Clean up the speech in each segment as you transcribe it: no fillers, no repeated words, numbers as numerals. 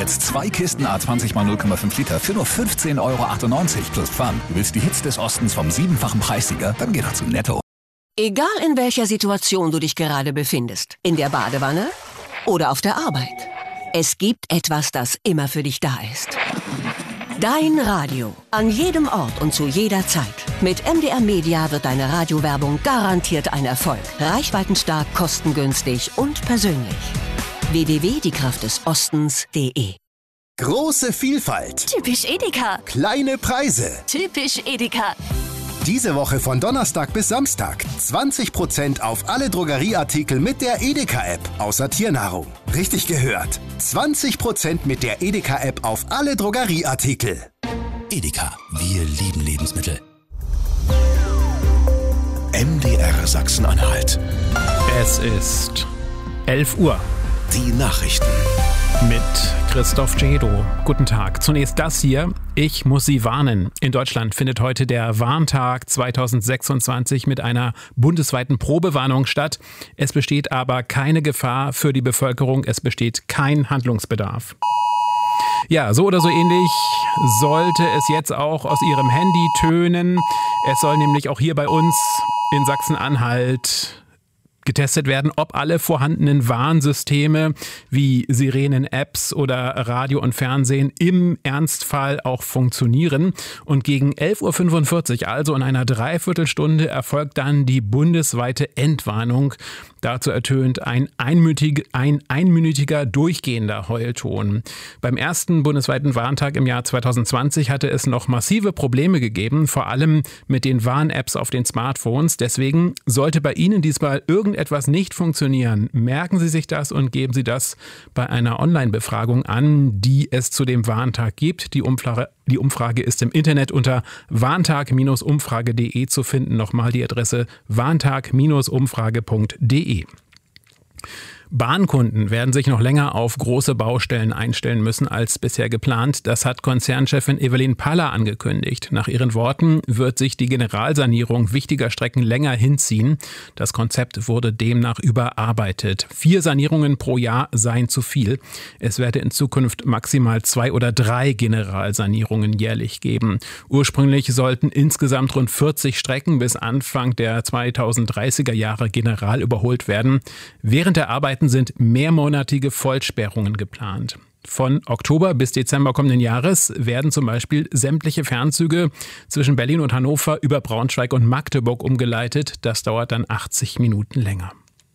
Jetzt 2 Kisten A20 x 0,5 Liter für nur 15,98 € plus Pfand. Du willst die Hits des Ostens vom 7-fachen Preissieger? Dann geh doch zu Netto. Egal in welcher Situation du dich gerade befindest, in der Badewanne oder auf der Arbeit, es gibt etwas, das immer für dich da ist. Dein Radio. An jedem Ort und zu jeder Zeit. Mit MDR Media wird deine Radiowerbung garantiert ein Erfolg. Reichweitenstark, kostengünstig und persönlich. www.diekraftdesostens.de. Große Vielfalt. Typisch Edeka. Kleine Preise. Typisch Edeka. Diese Woche von Donnerstag bis Samstag 20% auf alle Drogerieartikel mit der Edeka-App, außer Tiernahrung. Richtig gehört. 20% mit der Edeka-App auf alle Drogerieartikel. Edeka, wir lieben Lebensmittel. MDR Sachsen-Anhalt. Es ist 11 Uhr. Die Nachrichten. Mit Christoph Cedo. Guten Tag. Zunächst das hier. Ich muss Sie warnen. In Deutschland findet heute der Warntag 2026 mit einer bundesweiten Probewarnung statt. Es besteht aber keine Gefahr für die Bevölkerung. Es besteht kein Handlungsbedarf. Ja, so oder so ähnlich sollte es jetzt auch aus Ihrem Handy tönen. Es soll nämlich auch hier bei uns in Sachsen-Anhalt getestet werden, ob alle vorhandenen Warnsysteme wie Sirenen, Apps oder Radio und Fernsehen im Ernstfall auch funktionieren. Und gegen 11.45 Uhr, also in einer Dreiviertelstunde, erfolgt dann die bundesweite Entwarnung. Dazu ertönt ein einminütiger durchgehender Heulton. Beim ersten bundesweiten Warntag im Jahr 2020 hatte es noch massive Probleme gegeben, vor allem mit den Warn-Apps auf den Smartphones. Deswegen sollte bei Ihnen diesmal irgendetwas nicht funktionieren. Merken Sie sich das und geben Sie das bei einer Online-Befragung an, die es zu dem Warntag gibt. Die Umfrage ist im Internet unter warntag-umfrage.de zu finden. Nochmal die Adresse warntag-umfrage.de. Bahnkunden werden sich noch länger auf große Baustellen einstellen müssen als bisher geplant. Das hat Konzernchefin Evelyn Paller angekündigt. Nach ihren Worten wird sich die Generalsanierung wichtiger Strecken länger hinziehen. Das Konzept wurde demnach überarbeitet. 4 Sanierungen pro Jahr seien zu viel. Es werde in Zukunft maximal 2 oder 3 Generalsanierungen jährlich geben. Ursprünglich sollten insgesamt rund 40 Strecken bis Anfang der 2030er Jahre general überholt werden. Während der Arbeiten sind mehrmonatige Vollsperrungen geplant. Von Oktober bis Dezember kommenden Jahres werden zum Beispiel sämtliche Fernzüge zwischen Berlin und Hannover über Braunschweig und Magdeburg umgeleitet. Das dauert dann 80 Minuten länger.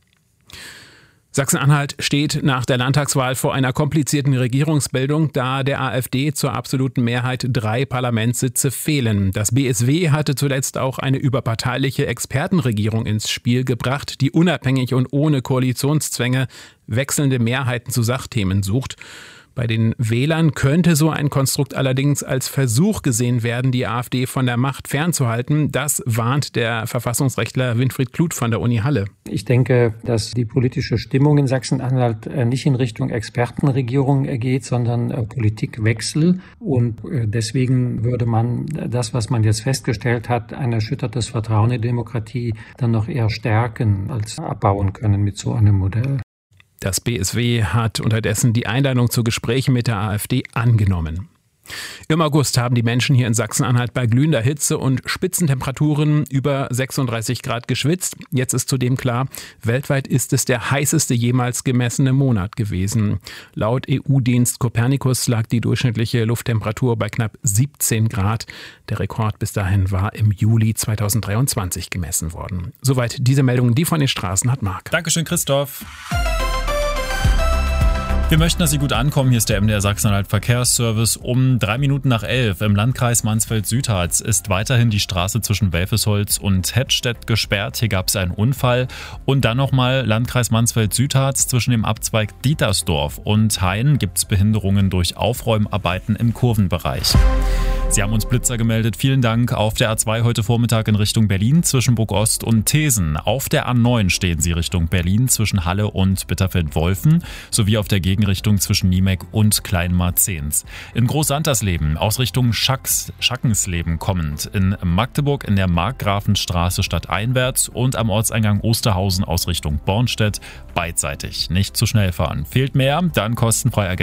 Sachsen-Anhalt steht nach der Landtagswahl vor einer komplizierten Regierungsbildung, da der AfD zur absoluten Mehrheit 3 Parlamentssitze fehlen. Das BSW hatte zuletzt auch eine überparteiliche Expertenregierung ins Spiel gebracht, die unabhängig und ohne Koalitionszwänge wechselnde Mehrheiten zu Sachthemen sucht. Bei den Wählern könnte so ein Konstrukt allerdings als Versuch gesehen werden, die AfD von der Macht fernzuhalten. Das warnt der Verfassungsrechtler Winfried Kluth von der Uni Halle. Ich denke, dass die politische Stimmung in Sachsen-Anhalt nicht in Richtung Expertenregierung geht, sondern Politikwechsel. Und deswegen würde man das, was man jetzt festgestellt hat, ein erschüttertes Vertrauen in Demokratie, dann noch eher stärken als abbauen können mit so einem Modell. Das BSW hat unterdessen die Einladung zu Gesprächen mit der AfD angenommen. Im August haben die Menschen hier in Sachsen-Anhalt bei glühender Hitze und Spitzentemperaturen über 36 Grad geschwitzt. Jetzt ist zudem klar, weltweit ist es der heißeste jemals gemessene Monat gewesen. Laut EU-Dienst Copernicus lag die durchschnittliche Lufttemperatur bei knapp 17 Grad. Der Rekord bis dahin war im Juli 2023 gemessen worden. Soweit diese Meldung, die von den Straßen hat Marc. Dankeschön, Christoph. Wir möchten, dass Sie gut ankommen. Hier ist der MDR Sachsen-Anhalt Verkehrsservice. Um 11:03 im Landkreis Mansfeld-Südharz ist weiterhin die Straße zwischen Welfesholz und Hettstedt gesperrt. Hier gab es einen Unfall. Und dann nochmal Landkreis Mansfeld-Südharz zwischen dem Abzweig Dietersdorf und Hain gibt es Behinderungen durch Aufräumarbeiten im Kurvenbereich. Sie haben uns Blitzer gemeldet. Vielen Dank. Auf der A2 heute Vormittag in Richtung Berlin zwischen Burgost und Thesen. Auf der A9 stehen Sie Richtung Berlin zwischen Halle und Bitterfeld-Wolfen sowie auf der Gegenrichtung zwischen Niemek und Kleinmarzens. In Großsantersleben aus Richtung Schackensleben kommend. In Magdeburg in der Markgrafenstraße stadteinwärts und am Ortseingang Osterhausen aus Richtung Bornstedt beidseitig. Nicht zu schnell fahren. Fehlt mehr, dann kostenfrei